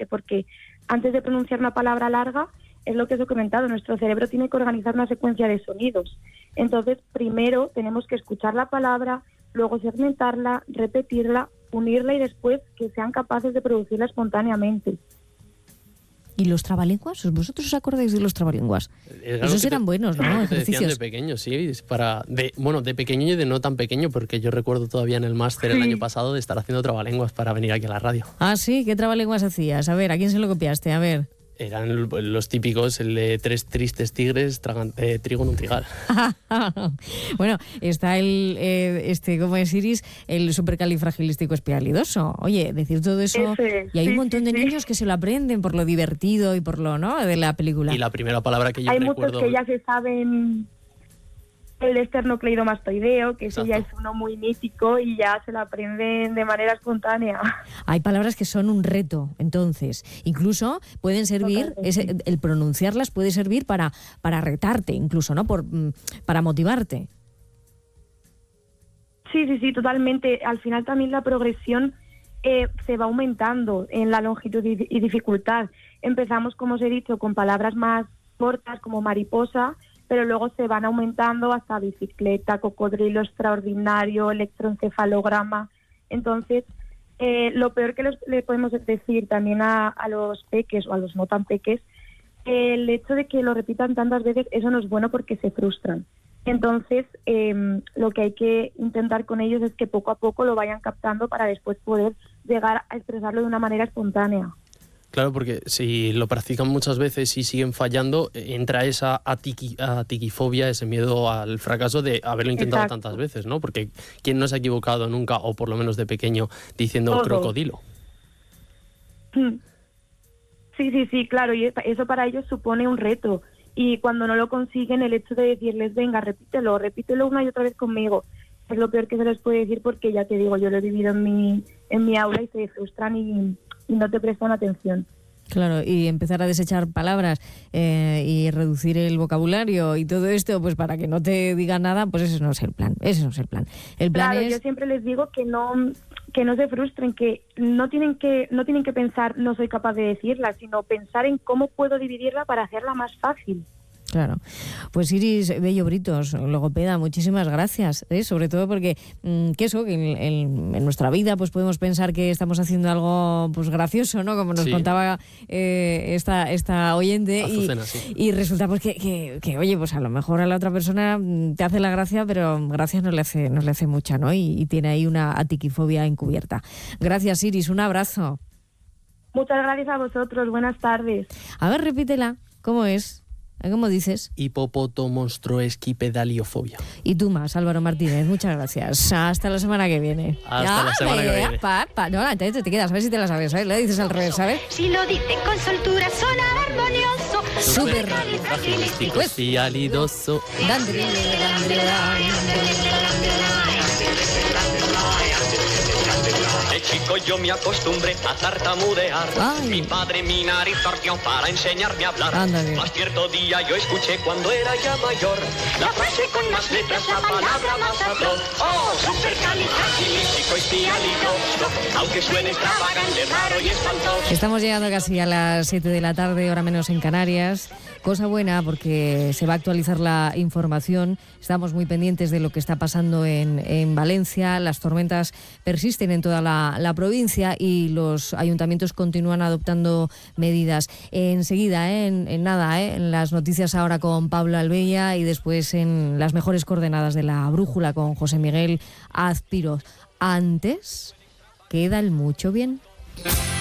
porque antes de pronunciar una palabra larga, es lo que os he comentado, nuestro cerebro tiene que organizar una secuencia de sonidos. Entonces, primero tenemos que escuchar la palabra, luego segmentarla, repetirla, unirla y después que sean capaces de producirla espontáneamente. ¿Y los trabalenguas? ¿Vosotros os acordáis de los trabalenguas? Esos eran buenos, ¿no? Ejercicios. De pequeño, sí. De pequeño y de no tan pequeño, porque yo recuerdo todavía en el máster el año pasado de estar haciendo trabalenguas para venir aquí a la radio. Ah, sí, ¿qué trabalenguas hacías? A ver, ¿a quién se lo copiaste? A ver. Eran los típicos, el de 3 tristes tigres tragan trigo en un trigal. Bueno, está ¿cómo es, Iris? El supercalifragilísticoespialidoso. Oye, decir todo eso, y hay un montón de niños que se lo aprenden por lo divertido y por lo, ¿no?, de la película. Y la primera palabra que yo recuerdo... Hay muchos que ya se saben el esternocleidomastoideo, que eso ya es uno muy mítico y ya se lo aprenden de manera espontánea. Hay palabras que son un reto, entonces. Incluso pueden servir, el pronunciarlas puede servir para retarte, incluso, ¿no? Para motivarte. Sí, totalmente. Al final también la progresión se va aumentando en la longitud y dificultad. Empezamos, como os he dicho, con palabras más cortas como mariposa, pero luego se van aumentando hasta bicicleta, cocodrilo extraordinario, electroencefalograma. Entonces, lo peor que le podemos decir también a los peques o a los no tan peques, el hecho de que lo repitan tantas veces, eso no es bueno porque se frustran. Entonces, lo que hay que intentar con ellos es que poco a poco lo vayan captando para después poder llegar a expresarlo de una manera espontánea. Claro, porque si lo practican muchas veces y siguen fallando, entra esa atiquifobia, ese miedo al fracaso de haberlo intentado tantas veces, ¿no? Porque ¿quién no se ha equivocado nunca, o por lo menos de pequeño, diciendo crocodilo? Sí, claro, y eso para ellos supone un reto. Y cuando no lo consiguen, el hecho de decirles, venga, repítelo una y otra vez conmigo, es lo peor que se les puede decir, porque ya te digo, yo lo he vivido en mi aula y se frustran y no te prestan atención. Claro, y empezar a desechar palabras y reducir el vocabulario y todo esto, pues para que no te digan nada, pues ese no es el plan. El plan es... Yo siempre les digo que no se frustren, que no tienen que pensar no soy capaz de decirla, sino pensar en cómo puedo dividirla para hacerla más fácil. Claro. Pues Iris Bello Britos, logopeda, muchísimas gracias, sobre todo porque que en nuestra vida pues podemos pensar que estamos haciendo algo pues gracioso, ¿no? Como nos contaba esta oyente, Azucena, sí. Y resulta pues que oye, pues a lo mejor a la otra persona te hace la gracia, pero gracias no le hace mucha, ¿no? Y tiene ahí una atiquifobia encubierta. Gracias, Iris, un abrazo. Muchas gracias a vosotros, buenas tardes. A ver, repítela, ¿cómo es? ¿Cómo dices? Hipopotomonstruoesquipedaliofobia. Y tú más, Álvaro Martínez. Muchas gracias. Hasta la semana que viene. Hasta la semana que viene. No, te quedas, a ver si te la sabes, ¿sabes? Le dices al revés, ¿sabes? Si lo dicen con soltura, suena armonioso. Supercalifragilisticoespialidoso. De chico yo me acostumbré a tartamudear. Ay. Mi padre mi nariz torció para enseñarme a hablar. Ándale. Más cierto día yo escuché cuando era ya mayor la frase con más letras, la palabra más atroz. Oh, supercalifragilisticoespialidoso. Aunque suene extravagante, raro y espantoso. Estamos llegando casi a las 7 de la tarde, hora menos en Canarias. Cosa buena porque se va a actualizar la información. Estamos muy pendientes de lo que está pasando en Valencia. Las tormentas persisten en toda la provincia y los ayuntamientos continúan adoptando medidas. Enseguida, en las noticias ahora con Pablo Albella y después en las mejores coordenadas de la brújula con José Miguel Azpiroz. Antes, queda el mucho bien.